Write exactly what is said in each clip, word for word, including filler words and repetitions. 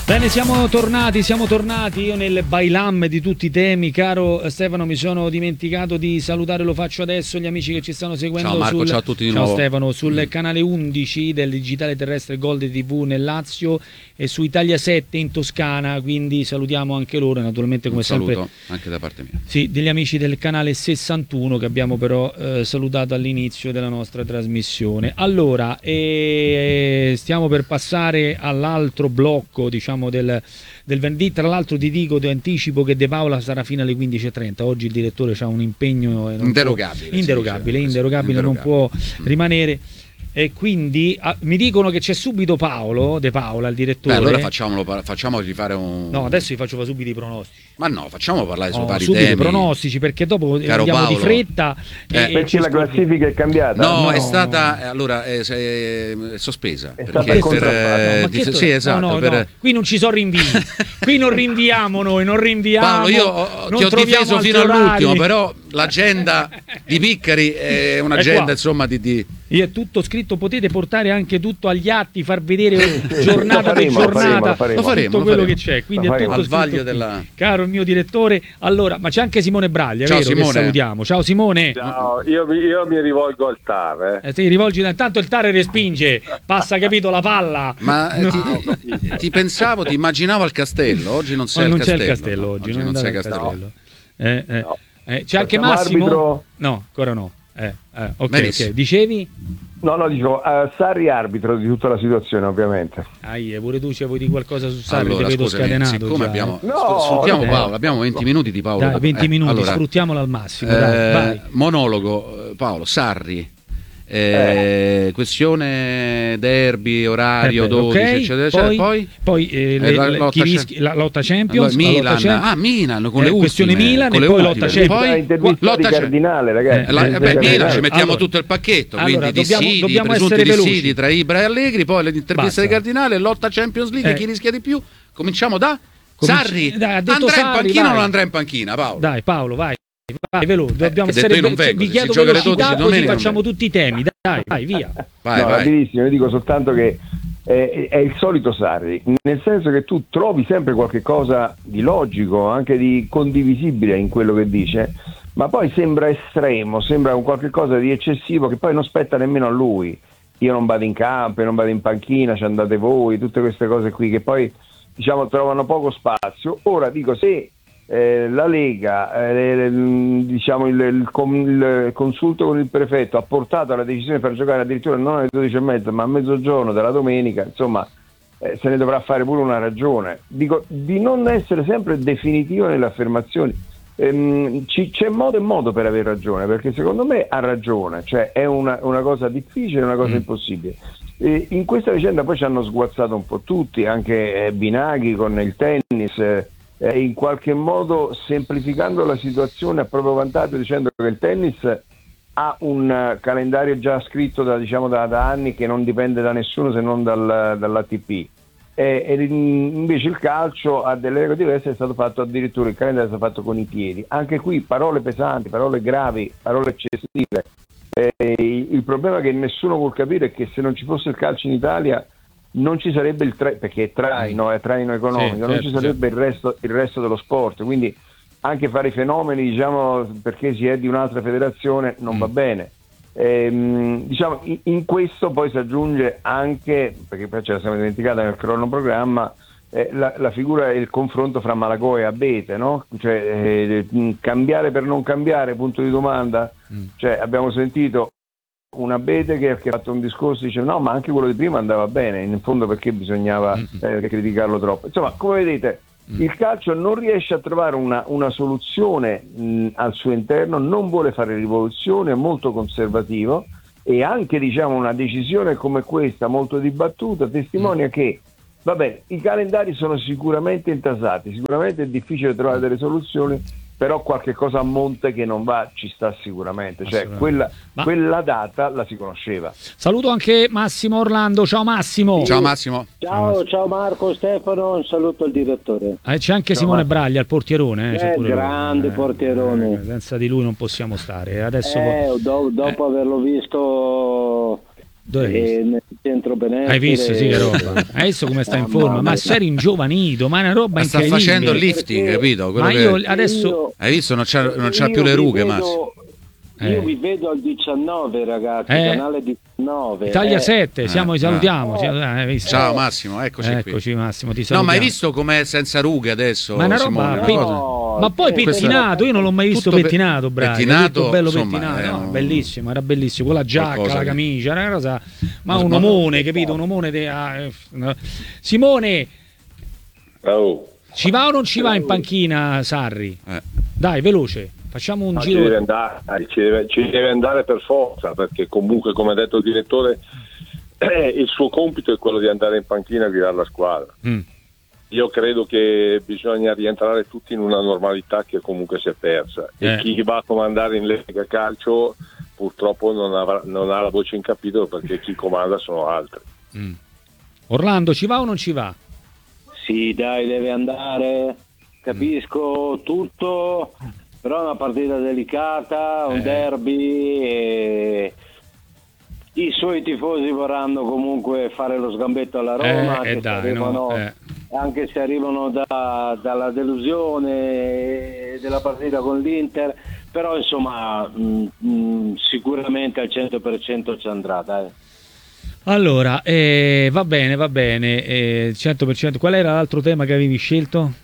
Bene, siamo tornati, siamo tornati. Io nel bailam di tutti i temi, caro Stefano, mi sono dimenticato di salutare, lo faccio adesso, gli amici che ci stanno seguendo. Ciao Marco, sul, ciao a tutti di ciao nuovo. Stefano, sul mm. canale undici del digitale terrestre Gold tivù nel Lazio e su Italia sette in Toscana, quindi salutiamo anche loro, naturalmente come Un saluto sempre. anche da parte mia. Sì, degli amici del canale sessantuno che abbiamo però eh, salutato all'inizio della nostra trasmissione. Allora, eh, stiamo per passare all'altro blocco, diciamo, del, del venerdì. Tra l'altro ti dico, ti anticipo che De Paola sarà fino alle quindici e trenta. Oggi il direttore ha un impegno e non inderogabile, può, inderogabile, dice, inderogabile, non può rimanere. E quindi ah, mi dicono che c'è subito Paolo De Paola, il direttore. Beh, allora facciamolo, facciamo rifare un. No, adesso vi faccio subito i pronostici. Ma no, facciamo parlare su Oh, vari subito temi. i pronostici, perché dopo Caro andiamo Paolo. di fretta. Eh, e, perché e la classifica è cambiata? No, No. è stata eh, allora è, è sospesa. È perché stata per, eh, No, ma di- che to- sì, esatto. no, no, per- no. Qui non ci sono rinvii. Qui non rinviamo noi, non rinviamo. Paolo, io ho- non ti ho troviamo difeso altri fino all'ultimo, orari. però l'agenda di Piccari è È un'agenda qua. insomma di, di... Io è tutto scritto, potete portare anche tutto agli atti, far vedere sì, giornata lo faremo, per lo faremo, giornata, lo faremo. Lo faremo, tutto lo quello faremo. che c'è. Quindi Lo è tutto faremo. Al scritto vaglio qui. della- Caro il mio direttore, allora, ma c'è anche Simone Braglia, Ciao, vero? Che Simone. salutiamo. Ciao Simone. Ciao, io mi, io mi rivolgo al T A R. Eh. Eh, ti rivolgi intanto il Tare respinge, passa, capito, la palla. Ma eh, No. ti, ti pensavo, ti immaginavo al castello. Oggi non sei Oh, al non castello. c'è il castello no, oggi, non, non andate sei al castello. castello. Eh, eh. No. Eh, c'è anche Facciamo Massimo? arbitro? No, ancora no. Eh, eh, ok, Benissimo. ok. Dicevi? No, no, dicevo, uh, Sarri arbitro di tutta la situazione, ovviamente. Ah, io, pure tu ci vuoi dire qualcosa su Sarri, Allora, ti vedo scusami, scatenato siccome già, abbiamo eh. No, sfruttiamo eh. Paolo, abbiamo venti minuti di Paolo. Dai, venti Eh, minuti, allora, sfruttiamolo al massimo. eh, Dai, vai. monologo, eh, Paolo, Sarri. Eh, questione derby, orario, Eh beh, dodici, ok. eccetera, eccetera. Poi, Poi, poi, eh, le- eh, la le- lotta chi Champ- rischi- la lotta Champions, allora, la Milan, lotta Champions. ah Milan con Eh, le ultime, questione Milan con e le poi ultime. lotta Champions. Poi, intervista lotta di c'è- Cardinale, ragazzi. Eh, La- Intervista beh, di Milan Cardinale. ci mettiamo Allora, tutto il pacchetto, allora, quindi dobbiamo- dissidi, dobbiamo presunti essere veloci. dissidi tra Ibra e Allegri, poi l'intervista Basta. di Cardinale, lotta Champions League, Eh. chi rischia di più? Cominciamo da Cominci- Sarri. Dai, ha detto andrà in Sarri, panchina o vai. non andrà in panchina, Paolo? Dai, Paolo, vai. Vai, veloce. Dobbiamo che detto essere io non ve- vengo, vi se chiedo si gioca alle velocità, dodici così domenica non facciamo vengo. tutti i temi. Dai, vai, via. Vai, no, vai. rapidissimo, io dico soltanto che è, è il solito Sarri, nel senso che tu trovi sempre qualche cosa di logico, anche di condivisibile in quello che dice, ma poi sembra estremo, sembra un qualche cosa di eccessivo che poi non spetta nemmeno a lui. Io non vado in campo, io non vado in panchina, ci andate voi, tutte queste cose qui che poi, diciamo, trovano poco spazio. Ora dico, se eh, la Lega, eh, diciamo il, il, com- il consulto con il prefetto ha portato alla decisione per giocare addirittura non alle dodici e mezza ma a mezzogiorno della domenica, insomma, eh, se ne dovrà fare pure una ragione. Dico di non essere sempre definitivo nelle affermazioni. Ehm, ci, c'è modo e modo per aver ragione, perché secondo me ha ragione, cioè è una, una cosa difficile, una cosa Mm. impossibile. E in questa vicenda poi ci hanno sguazzato un po' tutti, anche eh, Binaghi con il tennis, eh, eh, in qualche modo semplificando la situazione a proprio vantaggio, dicendo che il tennis ha un uh, calendario già scritto da, diciamo, da, da anni che non dipende da nessuno se non dal, dall'A T P. E, e invece il calcio ha delle regole diverse, è stato fatto addirittura il calendario è stato fatto con i piedi. Anche qui parole pesanti, parole gravi, parole eccessive. Eh, il problema che nessuno vuol capire è che se non ci fosse il calcio in Italia non ci sarebbe il tra- perché è traino, è traino economico, Sì, non certo, ci sarebbe il resto, il resto dello sport. Quindi anche fare i fenomeni, diciamo, perché si è di un'altra federazione non Mm. va bene. Ehm, diciamo, in, in questo poi si aggiunge anche, perché poi ce la siamo dimenticata nel cronoprogramma, eh, la, la figura e il confronto fra Malagò e Abete, no? Cioè, eh, cambiare per non cambiare, punto di domanda. Mm. Cioè, abbiamo sentito un Abete che, che ha fatto un discorso, dice no, ma anche quello di prima andava bene, in fondo perché bisognava eh, criticarlo troppo. Insomma, come vedete, il calcio non riesce a trovare una, una soluzione mh, al suo interno, non vuole fare rivoluzione, è molto conservativo, e anche, diciamo, una decisione come questa, molto dibattuta, testimonia che, va bene, i calendari sono sicuramente intasati, sicuramente è difficile trovare delle soluzioni, però qualche cosa a monte che non va ci sta sicuramente, cioè quella, Ma- quella data la si conosceva. Saluto anche Massimo Orlando. Ciao Massimo. Ciao Massimo. Ciao, ciao Marco, Stefano, un saluto al direttore. Eh, c'è anche Simone Braglia, il portierone. Eh, c'è Eh, pure lui. grande portierone. Eh, senza di lui non possiamo stare. Adesso Eh, do- dopo averlo visto E nel centro benessere. Hai visto, sì, che roba. Hai visto come sta in forma? Ma sei ringiovanito, ma è una roba ma sta incredibile. facendo lifting, capito? Quello ma io che... adesso hai visto, non c'ha, non c'ha più le rughe, Massimo. Io Eh. vi vedo al diciannove, ragazzi, Eh. canale diciannove. Italia eh. sette, siamo, Eh, salutiamo. eh. Sì, hai visto? Ciao Massimo, eccoci, Eccoci qui. Massimo, ti No, salutiamo. ma hai visto com'è senza rughe adesso? Ma è una roba Simone? pe- Una cosa- No, ma poi sì, pettinato, io non l'ho mai visto tutto pe- pettinato, bravo. pettinato, Tutto bello insomma, pettinato, è no, un- bellissimo, era bellissimo, con la giacca, qualcosa la che- camicia, era una cosa, ma Ma- un ma- omone, capito? Un omone de- ah, eh, no. Simone, Oh, ci va o non ci va in panchina Sarri? Eh. Dai, veloce, facciamo un ma ci giro. deve, andare, ci, deve, ci deve andare per forza, perché comunque, come ha detto il direttore, eh, il suo compito è quello di andare in panchina a guidare la squadra. Mm. Io credo che bisogna rientrare tutti in una normalità che comunque si è persa, Eh. e chi va a comandare in Lega Calcio purtroppo non, avrà, non ha la voce in capitolo, perché chi comanda sono altri. Mm. Orlando, ci va o non ci va? Sì, dai, deve andare. Capisco tutto, però è una partita delicata, un Eh. derby. E i suoi tifosi vorranno comunque fare lo sgambetto alla Roma, Eh, anche, eh, se dai, arrivano, no, eh. anche se arrivano da- dalla delusione della partita con l'Inter, però insomma mh, mh, sicuramente al cento per cento ci andrà, dai. Allora, eh, va bene, va bene, eh, cento per cento. Qual era l'altro tema che avevi scelto?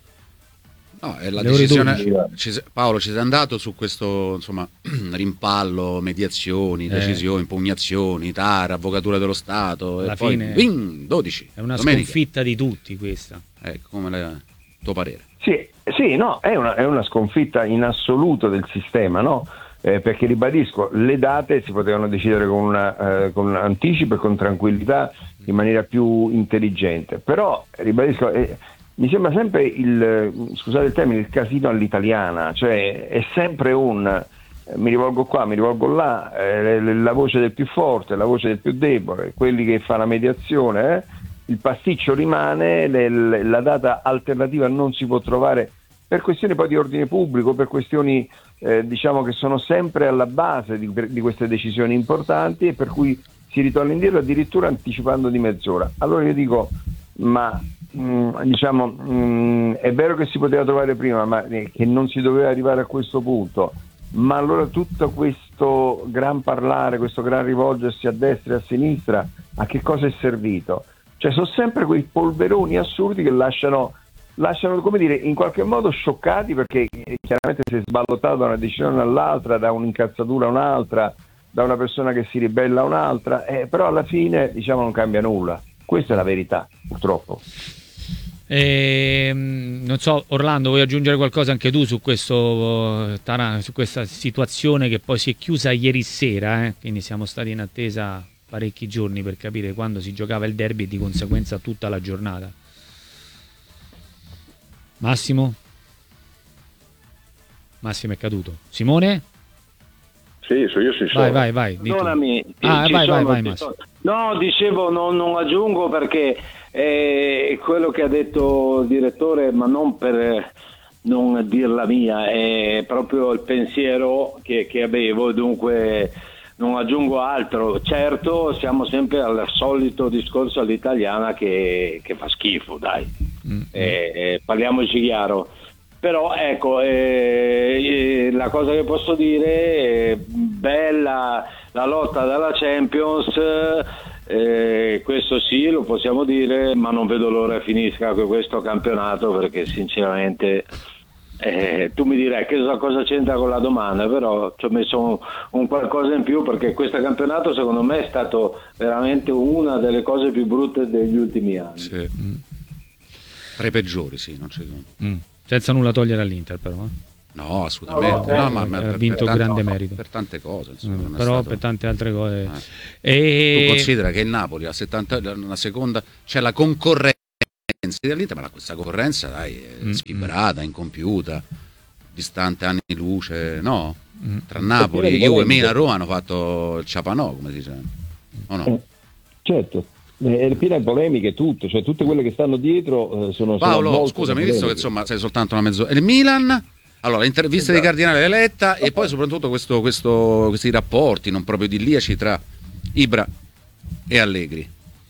No, è la Le ore decisione. dodici. Ci se- Paolo, ci sei andato su questo, insomma, rimpallo, mediazioni, Eh. decisioni, impugnazioni, T A R, Avvocatura dello Stato, Alla e poi fine bing, dodici. È una domenica. sconfitta di tutti questa. Ecco, come il tuo parere? Sì, sì, no, è una, è una sconfitta in assoluto del sistema, no? Eh, perché ribadisco, le date si potevano decidere con, una, eh, con un anticipo e con tranquillità, in maniera più intelligente, però ribadisco, eh, mi sembra sempre il, eh, scusate il termine, il casino all'italiana, cioè è sempre un eh, mi rivolgo qua, mi rivolgo là, eh, la voce del più forte, la voce del più debole, quelli che fa la mediazione, eh, il pasticcio rimane, le, le, la data alternativa non si può trovare per questioni poi di ordine pubblico, per questioni eh, diciamo che sono sempre alla base di, di queste decisioni importanti, e per cui si ritorna indietro addirittura anticipando di mezz'ora. Allora io dico, ma mh, diciamo mh, è vero che si poteva trovare prima, ma eh, che non si doveva arrivare a questo punto, ma allora tutto questo gran parlare, questo gran rivolgersi a destra e a sinistra, a che cosa è servito? Cioè sono sempre quei polveroni assurdi che lasciano lasciano, come dire, in qualche modo scioccati, perché eh, chiaramente si è sballottato da una decisione all'altra, da un'incazzatura a un'altra, da una persona che si ribella a un'altra, eh, però alla fine diciamo non cambia nulla. Questa è la verità, purtroppo. Ehm, non so, Orlando, vuoi aggiungere qualcosa anche tu su, questo, eh, tara- su questa situazione che poi si è chiusa ieri sera, eh? Quindi siamo stati in attesa parecchi giorni per capire quando si giocava il derby e di conseguenza tutta la giornata. Massimo? Massimo è caduto. Simone? Sì, so io si sono. Vai, vai, vai. di tu. Perdonami, Ah, ci vai, vai, sono, vai, ci Massimo. sono. No, dicevo, non, non aggiungo perché è quello che ha detto il direttore, ma non per non dir la mia, è proprio il pensiero che, che avevo, dunque non aggiungo altro. Certo, siamo sempre al solito discorso all'italiana che, che fa schifo, dai, Mm. eh, eh, parliamoci chiaro. Però ecco, eh, eh, la cosa che posso dire è bella la lotta dalla Champions, eh, questo sì, lo possiamo dire, ma non vedo l'ora che finisca questo campionato, perché sinceramente eh, tu mi direi che so cosa c'entra con la domanda, però ci ho messo un, un qualcosa in più, perché questo campionato secondo me è stato veramente una delle cose più brutte degli ultimi anni. Sì. Tra i peggiori, sì, non c'è Mm. Senza nulla togliere all'Inter, però. eh. No, assolutamente. No, No, no, ma, ha ma per, vinto per tante- grande merito. per tante cose, insomma, Mm, non è però stato- per tante altre cose. Eh. E... Tu considera che il Napoli ha settanta, la seconda, c'è la concorrenza dell'Inter, ma questa concorrenza dai, è Mm, sfibrata, incompiuta, distante anni di luce, no? Mm. Tra Napoli, Perché Juve, volendo. Milan, Roma hanno fatto il ciapanò, come si dice, o no? Eh, certo, è piena di polemiche tutto, cioè tutte quelle che stanno dietro eh, sono Paolo, sono avvolte scusami, da visto che polemiche. insomma sei soltanto una mezz'ora. Il Milan, allora, l'intervista di Cardinale Letta e poi soprattutto questo, questo, questi rapporti non proprio idilliaci tra Ibra e Allegri?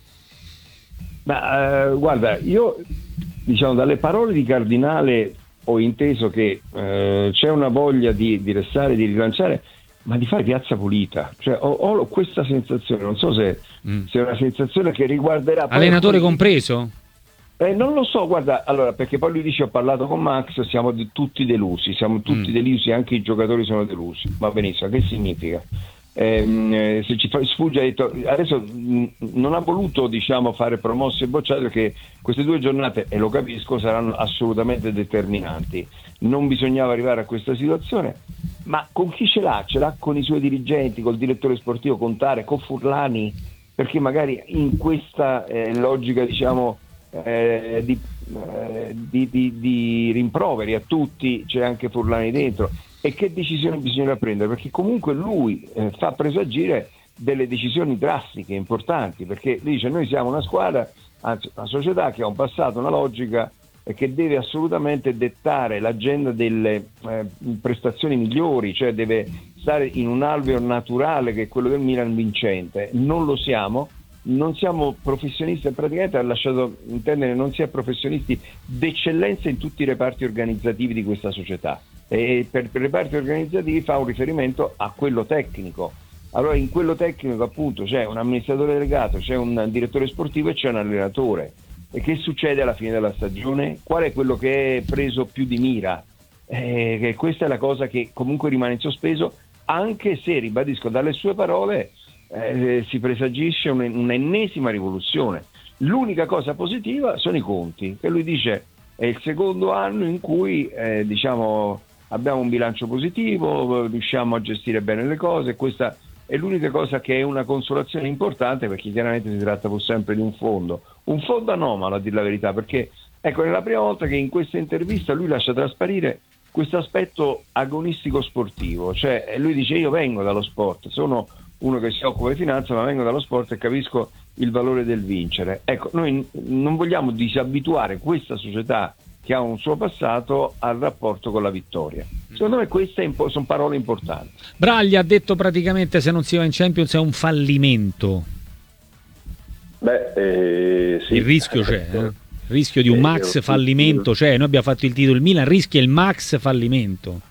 Ma eh, guarda, io diciamo dalle parole di Cardinale ho inteso che eh, c'è una voglia di, di restare, di rilanciare, ma di fare piazza pulita. Cioè, ho, ho questa sensazione, non so se, mm. se è una sensazione che riguarderà... Allenatore poi... compreso? Eh, non lo so, guarda, allora, perché poi lui dice ho parlato con Max, siamo di, tutti delusi, siamo tutti mm. delusi, anche i giocatori sono delusi. Va benissimo, che significa? Eh, se ci fa, sfugge, ha detto, adesso mh, non ha voluto diciamo fare promosse e bocciate perché queste due giornate, e lo capisco, saranno assolutamente determinanti. Non bisognava arrivare a questa situazione, ma con chi ce l'ha? Ce l'ha con i suoi dirigenti, col direttore sportivo Contare, con Furlani, perché magari in questa eh, logica diciamo eh, di, eh, di, di, di rimproveri a tutti c'è anche Furlani dentro. E che decisioni bisogna prendere? Perché comunque lui eh, fa presagire delle decisioni drastiche, importanti, perché dice noi siamo una squadra, anzi una società che ha un passato, una logica e che deve assolutamente dettare l'agenda delle eh, prestazioni migliori, cioè deve stare in un alveo naturale che è quello del Milan vincente. Non lo siamo, non siamo professionisti, praticamente ha lasciato intendere non si è professionisti d'eccellenza in tutti i reparti organizzativi di questa società. E per, per reparti organizzativi fa un riferimento a quello tecnico. Allora in quello tecnico appunto c'è un amministratore delegato, c'è un direttore sportivo e c'è un allenatore. E che succede alla fine della stagione? Qual è quello che è preso più di mira? Eh, che questa è la cosa che comunque rimane in sospeso, anche se, ribadisco, dalle sue parole eh, si presagisce un, un'ennesima rivoluzione. L'unica cosa positiva sono i conti, che lui dice è il secondo anno in cui eh, diciamo abbiamo un bilancio positivo, riusciamo a gestire bene le cose. Questa è l'unica cosa che è una consolazione importante, perché chiaramente si tratta pur sempre di un fondo, un fondo anomalo a dire la verità, perché ecco, è la prima volta che in questa intervista lui lascia trasparire questo aspetto agonistico sportivo, cioè lui dice io vengo dallo sport, sono uno che si occupa di finanza, ma vengo dallo sport e capisco il valore del vincere. Ecco, noi non vogliamo disabituare questa società che ha un suo passato al rapporto con la vittoria. Secondo me queste impo- sono parole importanti. Braglia ha detto praticamente se non si va in Champions è un fallimento. Beh, eh, sì. Il rischio c'è, eh? Il rischio di un max eh, fallimento c'è. Noi abbiamo fatto il titolo, il Milan rischia il max fallimento.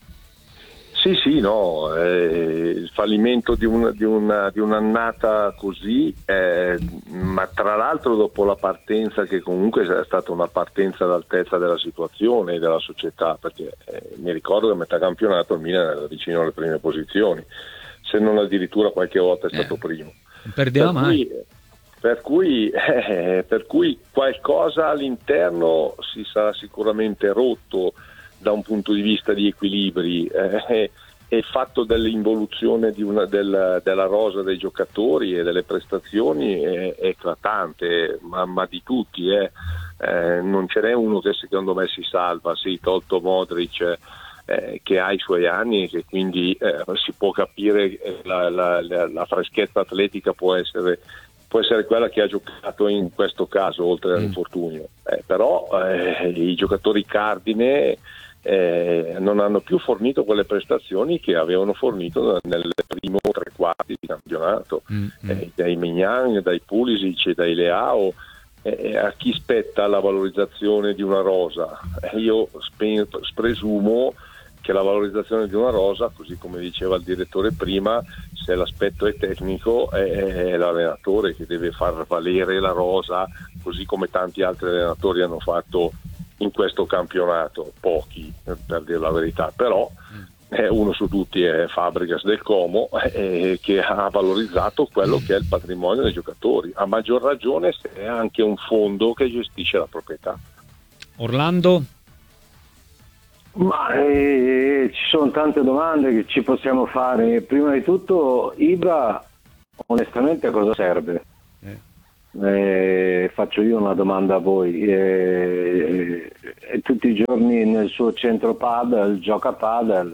Sì, sì, no, eh, il fallimento di, un, di, una, di un'annata così, eh, ma tra l'altro dopo la partenza, che comunque è stata una partenza all'altezza della situazione e della società, perché eh, mi ricordo che a metà campionato il Milan era vicino alle prime posizioni, se non addirittura qualche volta è stato eh, primo. Non perdeva per mai. Cui, per, cui, eh, per cui qualcosa all'interno si sarà sicuramente rotto da un punto di vista di equilibri, eh, e il fatto dell'involuzione di una, del, della rosa dei giocatori e delle prestazioni è, è eclatante, ma, ma di tutti, eh. Eh, non ce n'è uno che secondo me si salva, sì, tolto Modric, eh, che ha i suoi anni e che quindi eh, si può capire la, la, la, la freschezza atletica può essere può essere quella che ha giocato in questo caso oltre all'infortunio, eh, però eh, i giocatori cardine Eh, non hanno più fornito quelle prestazioni che avevano fornito nel primo tre quarti di campionato, mm-hmm. eh, dai Maignan, dai Pulisic e dai Leao. Eh, a chi spetta la valorizzazione di una rosa? Eh, io spe- presumo che la valorizzazione di una rosa, così come diceva il direttore prima, se l'aspetto è tecnico è, è l'allenatore che deve far valere la rosa, così come tanti altri allenatori hanno fatto in questo campionato, pochi per dire la verità, però eh, uno su tutti è Fabregas del Como, eh, che ha valorizzato quello che è il patrimonio dei giocatori, a maggior ragione se è anche un fondo che gestisce la proprietà. Orlando? Ma eh, ci sono tante domande che ci possiamo fare. Prima di tutto, Ibra onestamente a cosa serve? Eh, faccio io una domanda a voi. Eh, eh, tutti i giorni nel suo centro padel gioca padel,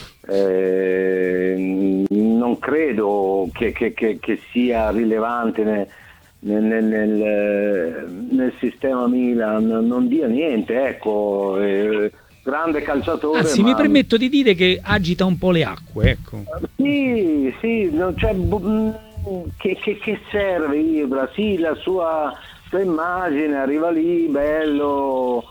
eh, non credo che, che, che, che sia rilevante nel, nel, nel, nel sistema Milan, non dia niente, ecco, eh, grande calciatore. Anzi, ma... mi permetto di dire che agita un po' le acque, ecco. Sì, sì, non c'è... che, che, che serve Ibra? Sì, la sua, sua immagine, arriva lì, bello,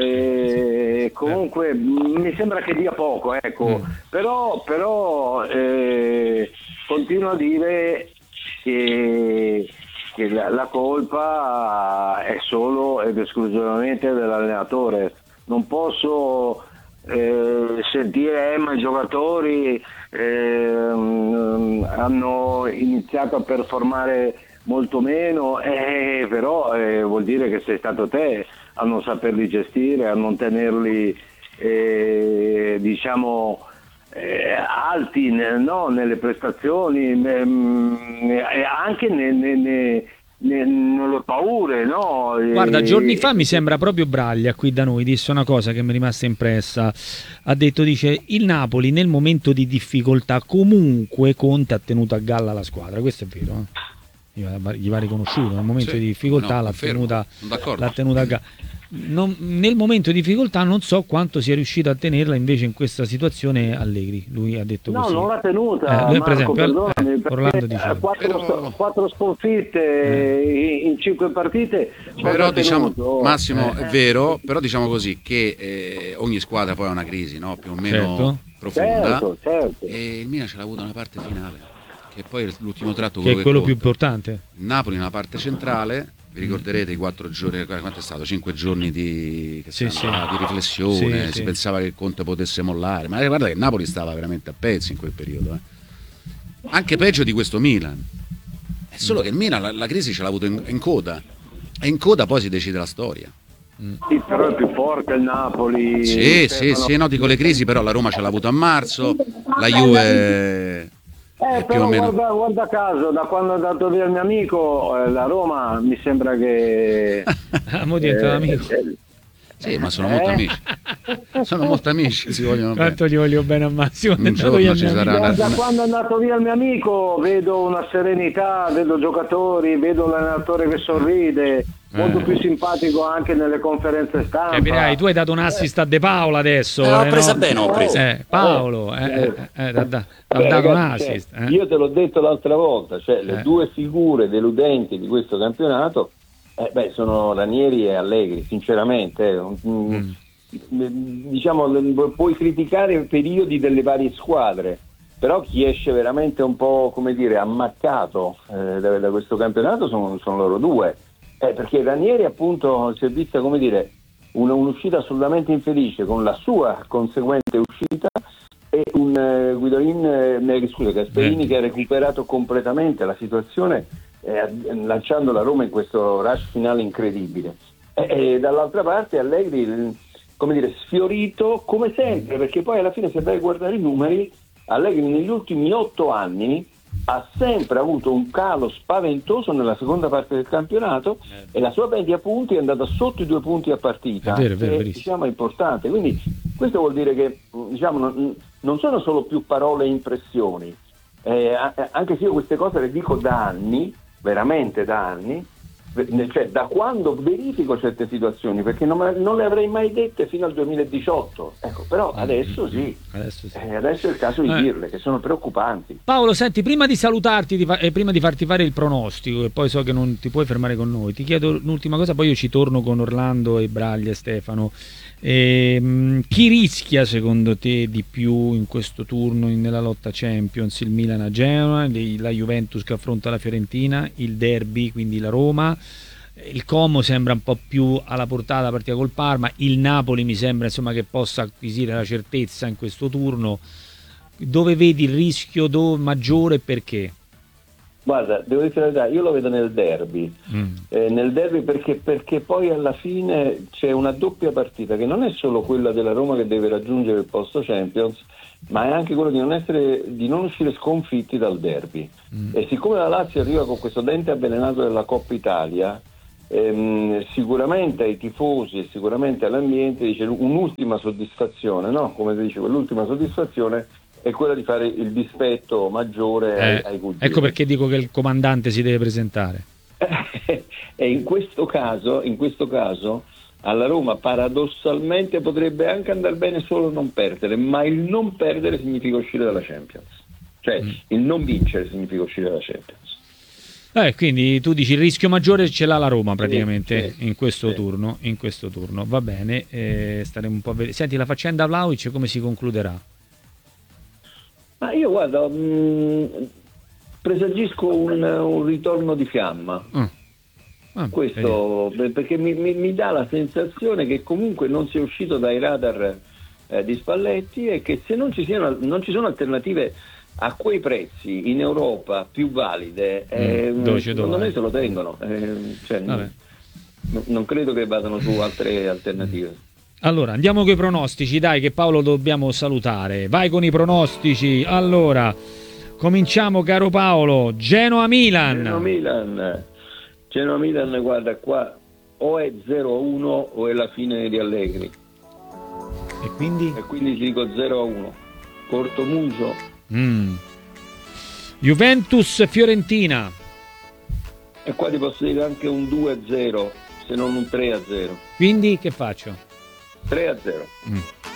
eh, comunque mi sembra che dia poco, ecco, mm. però, però eh, continuo a dire che, che la, la colpa è solo ed esclusivamente dell'allenatore. Non posso eh, sentire eh, ma i giocatori eh, hanno iniziato a performare molto meno, eh, però eh, vuol dire che sei stato te a non saperli gestire, a non tenerli eh, diciamo eh, alti no, nelle prestazioni, eh, anche ne, ne, ne, ne, nelle paure, no? Guarda, giorni fa mi sembra proprio Braglia qui da noi disse una cosa che mi è rimasta impressa. Ha detto, dice, il Napoli nel momento di difficoltà comunque Conte ha tenuto a galla la squadra. Questo è vero, eh? Gli va riconosciuto, nel momento sì, di difficoltà no, l'ha, tenuta, l'ha tenuta a galla. Non, nel momento di difficoltà non so quanto sia riuscito a tenerla invece in questa situazione Allegri. Lui ha detto no, così. No, non l'ha tenuta. Eh, lui, Marco, per esempio, perdonami, eh, Orlando dice quattro, però... quattro sconfitte eh. in cinque partite. Però diciamo, tenuto. Massimo, eh. è vero, però diciamo così che eh, ogni squadra poi ha una crisi, no? Più o meno certo. profonda. Certo, certo. E il Milan ce l'ha avuto una parte finale. Che poi è l'ultimo tratto, che è quello quello più importante. Il Napoli nella parte centrale, vi ricorderete i quattro giorni, quanto è stato? Cinque giorni di, che sì, sì. di riflessione, sì, si sì. pensava che il Conte potesse mollare, ma guarda che il Napoli stava veramente a pezzi in quel periodo, eh. Anche peggio di questo Milan. È solo che il Milan la, la crisi ce l'ha avuto in, in coda, e in coda poi si decide la storia. Sì, però è più forte il Napoli. Sì, sì, sì, no, dico le crisi, però la Roma ce l'ha avuto a marzo, la Juve... Eh, però meno... guarda, guarda caso, da quando è andato via il mio amico, eh, la Roma mi sembra che... ah, mo diventa eh, amico. Eh, sì, ma sono molto amici. Sono molto amici, si vogliono quanto bene. gli voglio bene a Massimo. Un giorno ci sarà una... Da quando è andato via il mio amico vedo una serenità, vedo giocatori, vedo l'allenatore che sorride, molto eh. più simpatico anche nelle conferenze stampa. Capirai, tu hai dato un assist a De Paolo adesso. Eh, eh, ho presa no? bene, ho presa. Eh, Paolo, eh, eh, eh, eh, da, da, ha Beh, dato ragazzi, un assist. cioè, Eh. io te l'ho detto l'altra volta, cioè le Eh. due figure deludenti di questo campionato eh, beh, sono Ranieri e Allegri, sinceramente. Eh. Mm. Diciamo, puoi criticare i periodi delle varie squadre, però chi esce veramente un po', come dire, ammaccato eh, da, da questo campionato sono, sono loro due, eh, perché Ranieri appunto si è vista, come dire, un, un'uscita assolutamente infelice con la sua conseguente uscita, e un eh, Guidolin, eh, scusa, Gasperini, eh. che ha recuperato completamente la situazione eh, lanciando la Roma in questo rush finale incredibile, e, e dall'altra parte Allegri, come dire, sfiorito come sempre, perché poi alla fine, se vai a guardare i numeri, Allegri negli ultimi otto anni ha sempre avuto un calo spaventoso nella seconda parte del campionato, eh. e la sua media punti è andata sotto i due punti a partita, è vero, è vero, che diciamo è importante. Quindi questo vuol dire che, diciamo, non, non sono solo più parole e impressioni, eh, anche se io queste cose le dico da anni, veramente da anni, cioè da quando verifico certe situazioni, perché non, non le avrei mai dette fino al duemiladiciotto, ecco, però adesso sì, adesso, sì. Eh, adesso è il caso di eh. dirle, che sono preoccupanti. Paolo, senti, prima di salutarti ti fa- e prima di farti fare il pronostico, e poi so che non ti puoi fermare con noi, ti chiedo un'ultima cosa, poi io ci torno con Orlando e Braglia e Stefano. E, chi rischia secondo te di più in questo turno nella lotta Champions? Il Milan a Genoa, la Juventus che affronta la Fiorentina, il derby, quindi la Roma, il Como sembra un po' più alla portata la partita col Parma, il Napoli mi sembra insomma che possa acquisire la certezza in questo turno. Dove vedi il rischio dove maggiore e perché? Guarda, devo dire la verità, io lo vedo nel derby, mm. eh, nel derby perché, perché poi alla fine c'è una doppia partita, che non è solo quella della Roma che deve raggiungere il posto Champions, ma è anche quello di non essere, di non uscire sconfitti dal derby. Mm. E siccome la Lazio arriva con questo dente avvelenato della Coppa Italia, ehm, sicuramente ai tifosi e sicuramente all'ambiente dice un'ultima soddisfazione, no? Come si dice, quell'ultima soddisfazione è quella di fare il dispetto maggiore eh, ai, ai cugini. Ecco perché dico che il comandante si deve presentare. E in questo caso, in questo caso alla Roma paradossalmente potrebbe anche andare bene solo non perdere, ma il non perdere significa uscire dalla Champions, cioè mm. il non vincere significa uscire dalla Champions. Eh, quindi tu dici il rischio maggiore ce l'ha la Roma praticamente sì, sì, in questo sì. turno, in questo turno. Va bene, eh, staremo un po' a vedere. Senti, la faccenda Vlahovic come si concluderà? Ma io guarda, mh, presagisco un, un ritorno di fiamma. Ah. Ah, Questo perché mi, mi, mi dà la sensazione che comunque non sia uscito dai radar eh, di Spalletti, e che se non ci siano, non ci sono alternative a quei prezzi in Europa più valide, eh, Mm, dove secondo me se lo tengono. Eh, cioè, non, non credo che vadano su altre alternative. Allora, andiamo con i pronostici, dai, che Paolo dobbiamo salutare. Vai con i pronostici. Allora, cominciamo, caro Paolo. Genoa-Milan. Genoa-Milan. Genoa-Milan, guarda qua, o è zero a uno o è la fine di Allegri. E quindi? E quindi ti dico zero a uno. Cortomuso. Mm. Juventus-Fiorentina. E qua ti posso dire anche un due a zero, se non un tre a zero. Quindi che faccio? tre a zero. Mm.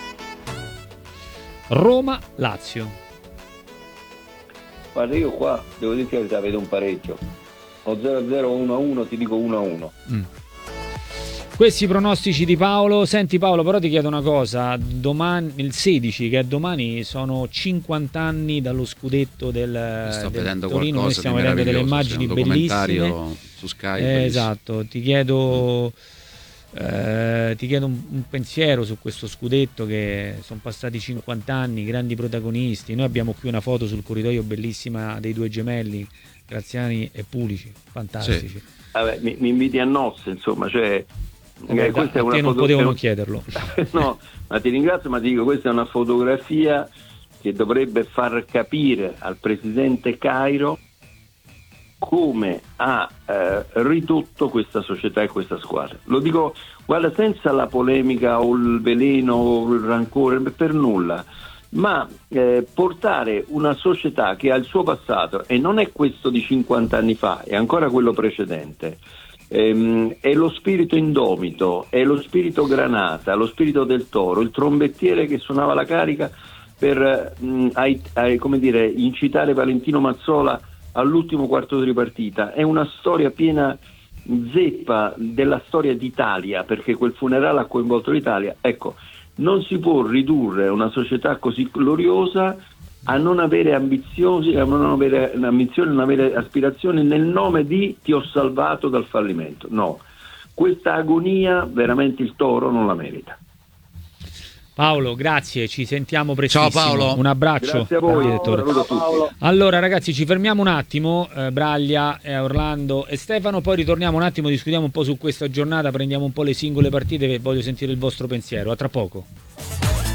Roma-Lazio. Guarda, io qua devo dire che la vedo un pareggio. O zero a zero o uno a uno, ti dico uno a uno. Mm. Questi i pronostici di Paolo. Senti Paolo, però ti chiedo una cosa. Domani, il sedici, che è domani, sono cinquanta anni dallo scudetto del, Sto del vedendo Torino. Noi qualcosa stiamo di vedendo delle meraviglioso, immagini c'è un bellissime. documentario su Sky, Eh, bellissimo. esatto, ti chiedo eh, ti chiedo un, un pensiero su questo scudetto, che sono passati cinquanta anni, grandi protagonisti. Noi abbiamo qui una foto sul corridoio bellissima dei due gemelli, Graziani e Pulici, fantastici. Sì. Vabbè, mi, mi inviti a nozze, insomma, cioè Vabbè, eh, questa a è una te non foto- potevano è un- chiederlo. No, ma ti ringrazio, ma ti dico, questa è una fotografia che dovrebbe far capire al presidente Cairo come ha eh, ridotto questa società e questa squadra. Lo dico, guarda, senza la polemica o il veleno o il rancore, per nulla, ma eh, portare una società che ha il suo passato, e non è questo di cinquanta anni fa, è ancora quello precedente, ehm, è lo spirito indomito, è lo spirito granata, lo spirito del toro, il trombettiere che suonava la carica per mh, ai, ai, come dire, incitare Valentino Mazzola all'ultimo quarto di partita. È una storia piena zeppa della storia d'Italia, perché quel funerale ha coinvolto l'Italia. Ecco, non si può ridurre una società così gloriosa a non avere ambizioni, a non avere ambizioni, non avere aspirazioni nel nome di ti ho salvato dal fallimento. No, questa agonia veramente il toro non la merita. Paolo, grazie, ci sentiamo prestissimo. Ciao Paolo. Un abbraccio. Grazie a voi. Direttore. Saluto a tutti. Allora ragazzi, ci fermiamo un attimo, eh, Braglia, eh, Orlando e Stefano, poi ritorniamo un attimo, discutiamo un po' su questa giornata, prendiamo un po' le singole partite, che voglio sentire il vostro pensiero. A tra poco.